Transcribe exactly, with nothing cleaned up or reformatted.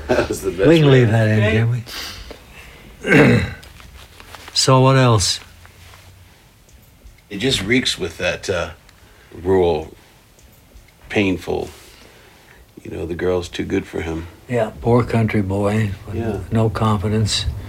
That was the best. We can leave rap. that in, can we? So what else? It just reeks with that uh, rural, painful. You know, the girl's too good for him. Yeah, poor country boy with Yeah. no confidence.